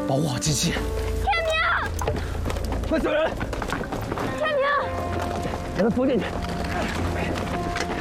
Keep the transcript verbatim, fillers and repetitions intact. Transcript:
保护好机器。 天明， 快救人！ 天明， 给他扶进去。